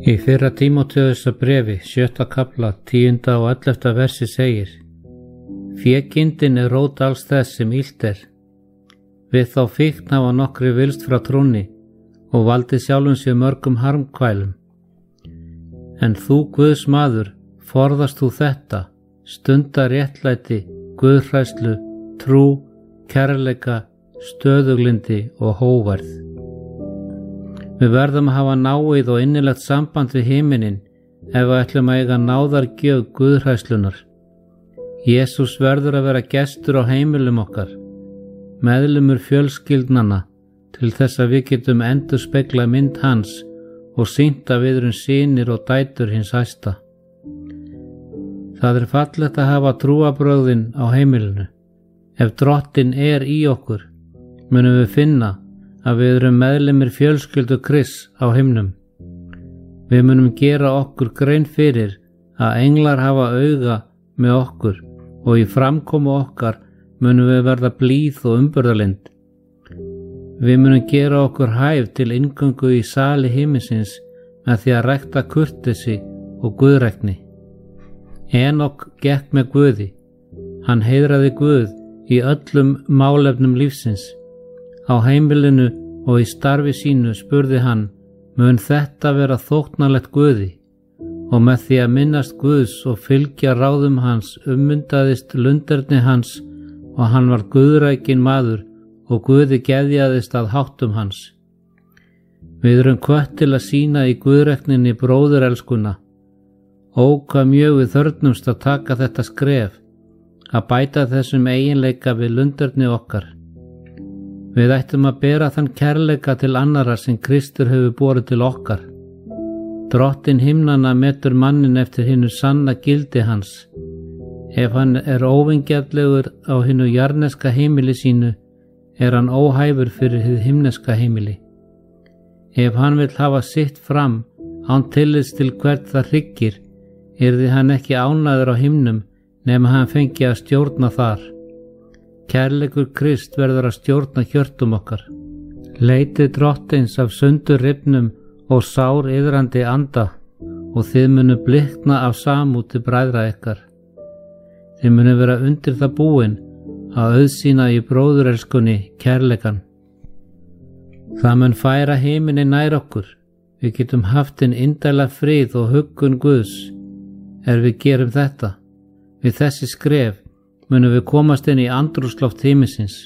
Í fyrra Tímóteusar bréfi, 7. kafla, 10. og 11. versi segir: Fégindin er rót alls þess sem illt er. Við þá fíkn hafa nokkri vilst frá trúnni og valdið sjálfum sér mörgum harmkvælum. En þú, Guðs maður, forðast þú þetta, stunda réttlæti, guðhræðslu, trú, kærleika, stöðuglindi og hógværð. Við verðum að hafa náið og innilegt samband við himinin ef við ætlum að eiga náðargjöf guðhræðslunar. Jesús verður að vera gestur á heimilum okkar, meðlimur fjölskyldnanna, til þess að við getum endurspegla mynd hans og sýnt að við erum synir og dætur hins hæsta. Það er fallegt að hafa trúarbrögðin á heimilinu. Ef Drottinn er í okkur, munum við finna að við erum meðlimir fjölskyldu Krists á himnum. Við munum gera okkur grein fyrir að englar hafa auga með okkur og í framkomu okkar munum við verða blíð og umburðarlynd. Við munum gera okkur hæf til inngöngu í sali himinsins með því að rækta kurteisi og guðrækni. Enok gekk með Guði. Hann heiðraði Guð í öllum málefnum lífsins. Á heimilinu og í starfi sínu spurði hann: mun þetta vera þóknanlegt Guði? Og með því að minnast Guðs og fylgja ráðum hans ummyndaðist lunderni hans og hann var guðrækin maður og Guði geðjaðist að háttum hans. Við erum hvött til að sýna í guðrækninni bróðurelskuna. Ó, hvað mjög við þörfnumst að taka þetta skref, að bæta þessum eiginleika við lunderni okkar. Við ættum að bera þann kærleika til annarra sem Kristur hefur borið til okkar. Drottinn himnanna metur mannin eftir hinu sanna gildi hans. Ef hann er óvingjarnlegur á hinu jarneska heimili sínu, er hann óhæfur fyrir hið himneska heimili. Ef hann vill hafa sitt fram án tillits til hvert það hryggir, yrði hann ekki ánægður á himnum nema hann fengi að stjórna þar. Kærleikur Krist verður að stjórna hjörtum okkar. Leitið Drottins af sundur rifnum og sár iðrandi anda og þið munu blikna af samúð til bræðra ykkar. Þið munu vera undir það búin að auðsýna í bróðurelskunni kærleikan. Það mun færa heimini nær okkur. Við getum haft einn indæla frið og huggun Guðs við gerum þetta. Við þessi skref munum við komast inn í andrúmsloft himinsins.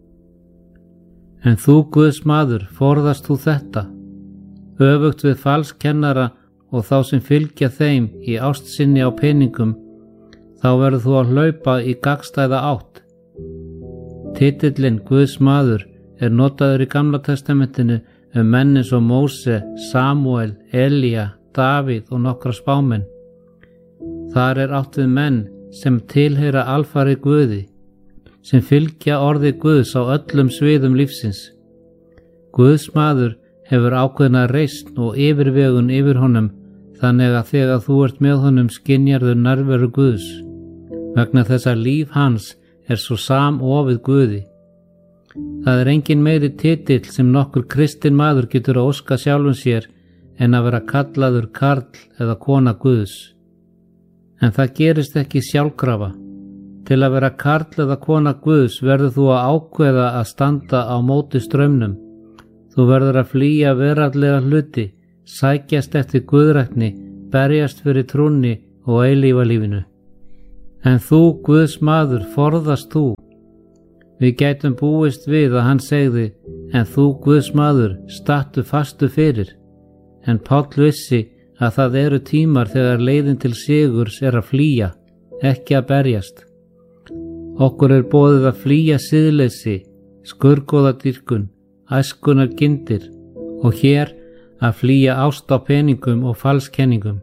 En þú, Guðs maður, forðast þú þetta. Öfugt við falskennara og þá sem fylgja þeim í ást sinni á peningum, þá verður þú að hlaupa í gagnstæða átt. Titillinn Guðs maður er notaður í Gamla testamentinu menn eins og Móse, Samúel, Elía, Davíð og nokkra spámenn. Þar er átt við menn sem tilheyra alfari Guði, sem fylgja orði Guðs á öllum sviðum lífsins. Guðs maður hefur ákveðna reisn og yfirvegun yfir honum, þannig að þegar þú ert með honum skynjarðu nærveru Guðs, vegna þess að líf hans er svo samofið Guði. Það er engin meiri titill sem nokkur kristinn maður getur að óska sjálfum sér en að vera kallaður karl eða kona Guðs. En það gerist ekki sjálfkrafa. Til að vera karl eða kona Guðs verður þú að ákveða að standa á móti straumnum. Þú verður að flýja veraldlega hluti, sækjast eftir guðrækni, berjast fyrir trúnni og eilífalífinu. En þú, Guðs maður, forðast þú. Við gætum búist við að hann segði: en þú, Guðs maður, stattu fastu fyrir. En Páll vissi að það eru tímar þegar leiðin til sigurs er að flýja, ekki að berjast. Okkur er boðið að flýja siðleysi, skurgóðadýrkun, æskunar gyndir og hér að flýja ást á peningum og falskenningum.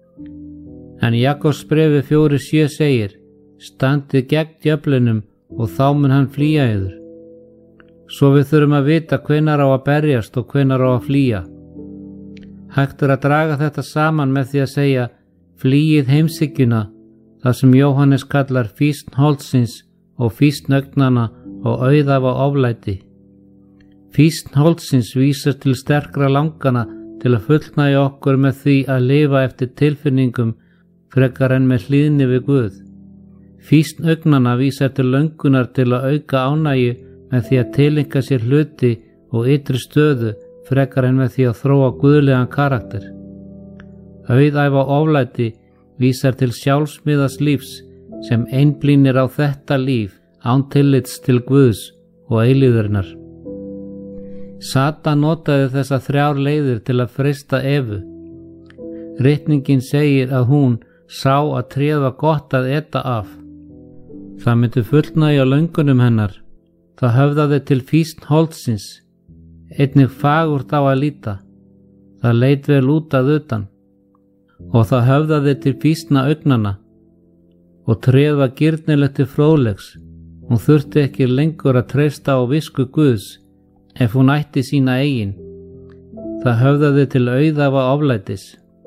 En Jakobs bréfi 4:7 segir: standið gegn djöflunum og þá mun hann flýja yður. Svo við þurfum að vita hvenær á að berjast og hvenær á að flýja. Hægt er að draga þetta saman með því að segja: flýið heimsykjuna, það sem Jóhannes kallar fýsn holdsins og fýsn augnanna og auðafa oflæti. Fýsn holdsins vísar til sterkra langana til að fullnægja okkur með því að lifa eftir tilfinningum frekar en með hlýðni við Guð. Fýsn augnanna vísar til löngunar til að auka ánægju með því að tileinka sér hluti og ytri stöðu frekar en með því að þróa guðlegan karakter. Auðæfa oflæti vísar til sjálfsmiðas lífs sem einblínir á þetta líf án tillits til Guðs og eilífðarinnar. Satan notaði þessa 3 leiðir til að freista Evu. Ritningin segir að hún sá að tréð var gott að eta af. Það myndi fullnægja löngunum hennar. Það höfðaði til fýsn holdsins, einnig fagurt á að líta. Það leit vel út að utan. Og það höfðaði til fýsna augnanna. Og tréð var girnilegt til fróðleiks. Hún þurfti ekki lengur að treysta á visku Guðs ef hún ætti sína eigin. Það höfðaði til auðæfa oflætis.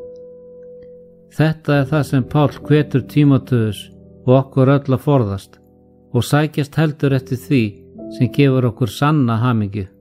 Þetta það sem Páll hvetur Tímóteus og okkur öll að forðast og sækjast heldur eftir því sem gefur okkur sanna hamingju.